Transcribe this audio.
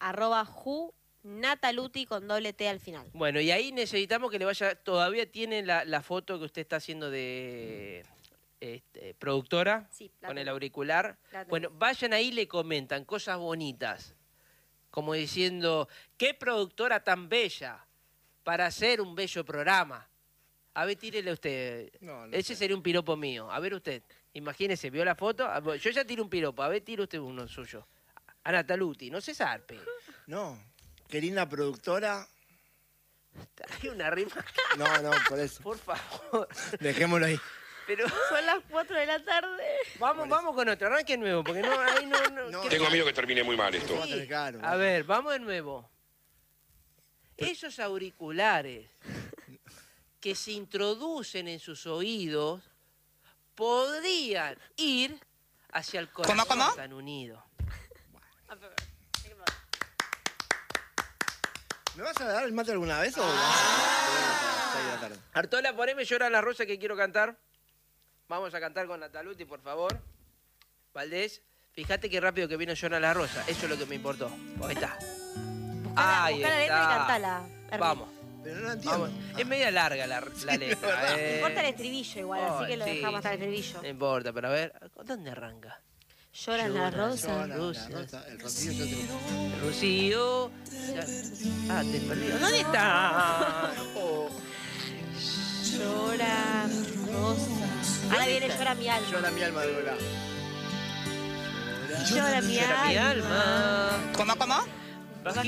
@Nataluti con doble T al final. Bueno, y ahí necesitamos que le vaya... Todavía tiene la foto que usted está haciendo de productora, Sí, con el auricular. Bueno, vayan ahí y le comentan cosas bonitas. Como diciendo, qué productora tan bella para hacer un bello programa. A ver, tírele usted. No Ese sé. sería un piropo mío. A ver usted. Imagínese, ¿vio la foto? Yo ya tiro un piropo. A ver, tire usted uno suyo. A Nataluti, no se zarpe. No. Qué linda productora. Hay una rima. No, por eso. Por favor. Dejémoslo ahí. Pero Son las 4 de la tarde. vamos con otro. Arranque nuevo, porque no, ahí no. Tengo miedo que termine muy mal esto. Sí. Claro, A ver, vamos de nuevo. Esos auriculares que se introducen en sus oídos podrían ir hacia el corazón tan unido. ¿Me vas a dar el mate alguna vez o no? Artola, poneme Llora la Rosa que quiero cantar. Vamos a cantar con Nataluti, por favor. Valdés, fíjate qué rápido que vino Llora la Rosa. Eso es lo que me importó. Ahí está. Ahí Buscá la letra y está. cantala. Hermi. Vamos. Pero no entiendo. Vamos. Es media larga la letra. No importa el estribillo igual, así que lo sí. dejamos hasta el estribillo. No importa, pero a ver, ¿dónde arranca? Lloran las rosas. La rosa, el rocío yo te lo... El Rocío. Ah, te perdí. ¿Dónde está? Oh. Lloran rosas. Ahora viene Llora mi alma. Llora mi alma de volar. Llora mi Llora mi alma. alma. ¿Cómo?